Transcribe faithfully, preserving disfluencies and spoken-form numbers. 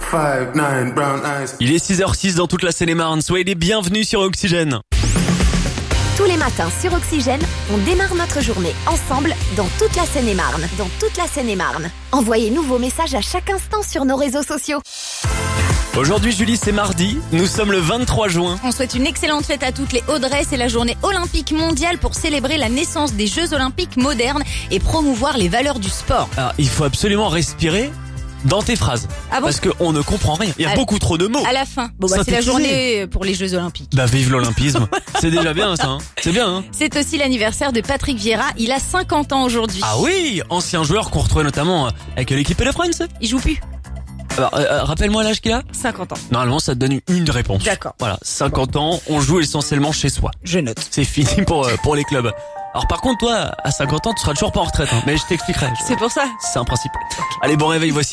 five, nine, brown eyes. Il est six heures six dans toute la Seine-et-Marne. Soyez les bienvenus sur Oxygène. Tous les matins sur Oxygène, on démarre notre journée ensemble dans toute la Seine-et-Marne. Dans toute la Seine-et-Marne. Envoyez-nous vos messages à chaque instant sur nos réseaux sociaux. Aujourd'hui, Julie, c'est mardi. Nous sommes le vingt-trois juin. On souhaite une excellente fête à toutes les Audrey. C'est la journée olympique mondiale pour célébrer la naissance des Jeux olympiques modernes et promouvoir les valeurs du sport. Alors, il faut absolument respirer dans tes phrases. Ah bon? Parce qu'on ne comprend rien. Il y a À- beaucoup trop de mots. À la fin. Bon, bah, c'est la Synthétisé. journée pour les Jeux olympiques. Bah, vive l'olympisme. C'est déjà bien, ça. Hein. C'est bien, hein. C'est aussi l'anniversaire de Patrick Vieira. Il a cinquante ans aujourd'hui. Ah oui, ancien joueur qu'on retrouvait notamment euh, avec l'équipe de France. Il joue plus. Alors, euh, rappelle-moi l'âge qu'il a. cinquante ans. Normalement, ça te donne une réponse. D'accord. Voilà, cinquante ans, on joue essentiellement chez soi. Je note. C'est fini pour euh, pour les clubs. Alors par contre, toi, à cinquante ans, tu seras toujours pas en retraite. Hein, mais je t'expliquerai. C'est pour ça. C'est un principe. Allez, bon réveil, voici.